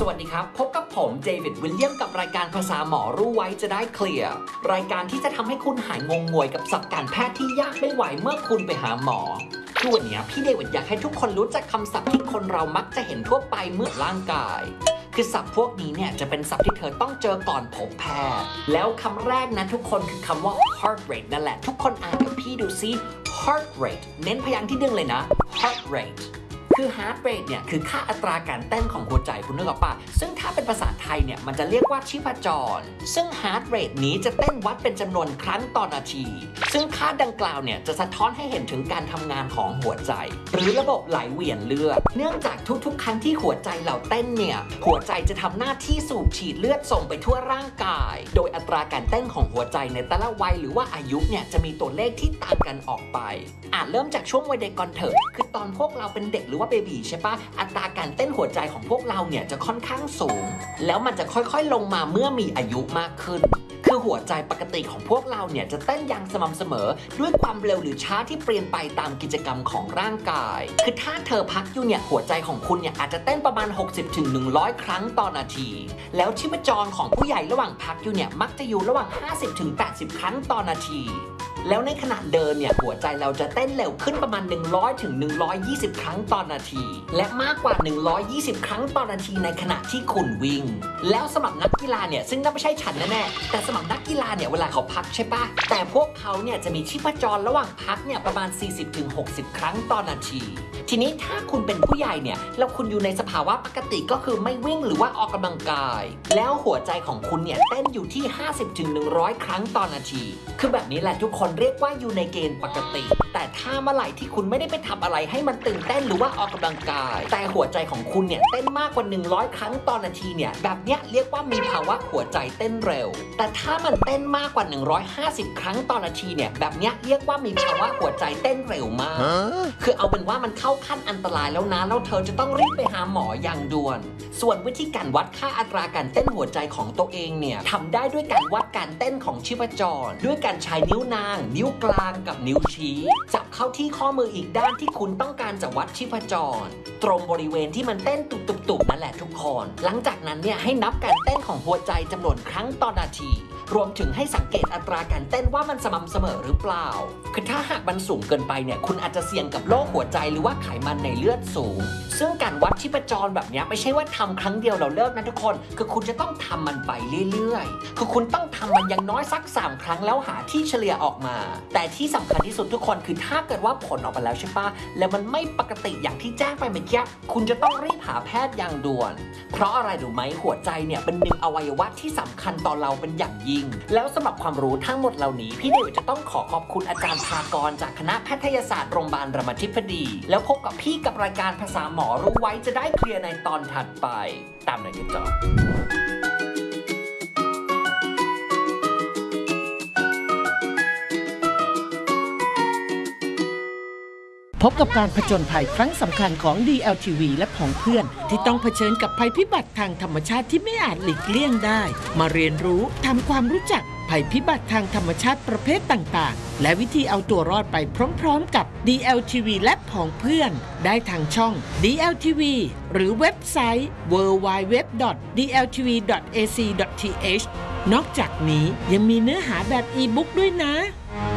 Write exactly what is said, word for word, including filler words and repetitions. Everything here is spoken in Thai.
วัสดีครับพบกับผมเดวิดวิลเลียมกับรายการภาษาหมอรู้ไว้จะได้เคลียร์รายการที่จะทำให้คุณหายงงงวยกับศัพท์การแพทย์ที่ยากไม่ไหวเมื่อคุณไปหาหมอคือวันนี้พี่เดวิดอยากให้ทุกคนรู้จักคำศัพท์ที่คนเรามักจะเห็นทั่วไปเมื่อร่างกายคือศัพท์พวกนี้เนี่ยจะเป็นศัพท์ที่เธอต้องเจอก่อนพบแพทย์แล้วคำแรกนะทุกคนคือคำว่า heart rate นั่นแหละทุกคนอ่านกับพี่ดูซิ heart rate เน้นพยางค์ที่ดึงเลยนะ heart rateคือ heart rate เนี่ยคือค่าอัตราการเต้นของหัวใจคุณนึกออกปะซึ่งถ้าเป็นภาษาไทยเนี่ยมันจะเรียกว่าชีพจรซึ่ง heart rate นี้จะเต้นวัดเป็นจำนวนครั้งต่อนาทีซึ่งค่าดังกล่าวเนี่ยจะสะท้อนให้เห็นถึงการทำงานของหัวใจหรือระบบไหลเวียนเลือดเนื่องจากทุกๆครั้งที่หัวใจเราเต้นเนี่ยหัวใจจะทำหน้าที่สูบฉีดเลือดส่งไปทั่วร่างกายโดยอัตราการเต้นของหัวใจในแต่ละวัยหรือว่าอายุเนี่ยจะมีตัวเลขที่ต่างกันออกไปอาจเริ่มจากช่วงวัยเด็กก่อนเถอะคือตอนพวกเราเป็นเด็กหรือว่าเบบีใช่ปะอัตราการเต้นหัวใจของพวกเราเนี่ยจะค่อนข้างสูงแล้วมันจะค่อยๆลงมาเมื่อมีอายุมากขึ้นคือหัวใจปกติของพวกเราเนี่ยจะเต้นอย่างสม่ำเสมอด้วยความเร็วหรือช้าที่เปลี่ยนไปตามกิจกรรมของร่างกายคือถ้าเธอพักอยู่เนี่ยหัวใจของคุณเนี่ยอาจจะเต้นประมาณ หกสิบถึงหนึ่งร้อย ครั้งต่อนาทีแล้วชีพจรของผู้ใหญ่ระหว่างพักอยู่เนี่ยมักจะอยู่ระหว่าง ห้าสิบถึงแปดสิบ ครั้งต่อนาทีแล้วในขณะเดินเนี่ยหัวใจเราจะเต้นเร็วขึ้นประมาณหนึ่งร้อยถึงหนึ่งร้อยยี่สิบครั้งต่อนาทีและมากกว่าหนึ่งร้อยยี่สิบครั้งต่อนาทีในขณะที่คุณวิ่งแล้วสำหรับนักกีฬาเนี่ยซึ่งน่าไม่ใช่ฉันแน่ๆแต่สำหรับนักกีฬาเนี่ยเวลาเขาพักใช่ปะแต่พวกเขาเนี่ยจะมีชีพจรระหว่างพักเนี่ยประมาณ สี่สิบถึงหกสิบ ครั้งต่อนาทีทีนี้ถ้าคุณเป็นผู้ใหญ่เนี่ยแล้วคุณอยู่ในสภาวะปกติก็คือไม่วิ่งหรือว่าออกกำลังกายแล้วหัวใจของคุณเนี่ยเต้นอยู่ที่ ห้าสิบถึงหนึ่งร้อย ครั้งต่อนาทีคือแบบนี้แหละทุกคนเรียกว่าอยู่ในเกณฑ์ปกติแต่ถ้าเมื่อไหร่ที่คุณไม่ได้ไปทำอะไรให้มันตื่นเต้นหรือว่าออกกำลังกายแต่หัวใจของคุณเนี่ยเต้นมากกว่าหนึ่งร้อยครั้งต่อนาทีเนี่ยแบบเนี้ยเรียกว่ามีภาวะหัวใจเต้นเร็วแต่ถ้ามันเต้นมากกว่าหนึ่งร้อยห้าสิบครั้งต่อนาทีเนี่ยแบบเนี้ยเรียกว่ามีภาวะหัวใจเต้นเร็วมากคือเอาเป็นว่ามันเข้าขั้นอันตรายแล้วนะแล้วเธอจะต้องรีบไปหาหมออย่างด่วนส่วนวิธีการวัดค่าอัตราการเต้นหัวใจของตัวเองเนี่ยทำได้ด้วยการวัดการเต้นของชีพจรด้วยการใช้นิ้วนางนิ้วกลางกับนิ้วชี้จับเข้าที่ข้อมืออีกด้านที่คุณต้องการจะวัดชีพจรตรงบริเวณที่มันเต้นตุบๆๆนั่นแหละทุกคนหลังจากนั้นเนี่ยให้นับการเต้นของหัวใจจำนวนครั้งต่อนาทีรวมถึงให้สังเกตอัตราการเต้นว่ามันสม่ำเสมอหรือเปล่าคือถ้าหากมันสูงเกินไปเนี่ยคุณอาจจะเสี่ยงกับโรคหัวใจหรือว่าไขมันในเลือดสูงซึ่งการวัดชีพจรแบบนี้ไม่ใช่ว่าทำครั้งเดียวเราเลิกนะทุกคนคือคุณจะต้องทำมันไปเรื่อยๆคือคุณต้องทำมันอย่างน้อยสักสามครั้งแล้วหาที่เฉลี่ยออกมาแต่ที่สำคัญที่สุดทุกคนคือถ้าเกิดว่าผลออกมาแล้วใช่ปะแล้วมันไม่ปกติอย่างที่แจ้งไปเมื่อกี้คุณจะต้องรีบหาแพทย์อย่างด่วนเพราะอะไรรู้ไหมหัวใจเนี่ยเป็นหนึ่งอวัยวะที่สำคัญต่อเราเป็นอย่างยิ่งแล้วสำหรับความรู้ทั้งหมดเหล่านี้พี่เดวิดจะต้องขอขอบคุณอาจารย์ภากรจากคณะแพทยศาสตร์โรงพยาบาลรามาธิบดีแล้วพบกับพี่กับรายการภาษาหมอรู้ไว้จะได้เคลียร์ในตอนถัดไปตามในกันต่อพบกับการผจญภัยครั้งสำคัญของ ดี แอล ที วี และผองเพื่อนที่ต้องเผชิญกับภัยพิบัติทางธรรมชาติที่ไม่อาจหลีกเลี่ยงได้มาเรียนรู้ทำความรู้จักภัยพิบัติทางธรรมชาติประเภทต่างๆและวิธีเอาตัวรอดไปพร้อมๆกับ ดี แอล ที วี และผองเพื่อนได้ทางช่อง ดี แอล ที วี หรือเว็บไซต์ ดับเบิลยู ดับเบิลยู ดับเบิลยู ดอท ดี แอล ที วี ดอท เอ ซี ดอท ที เอช นอกจากนี้ยังมีเนื้อหาแบบอีบุ๊กด้วยนะ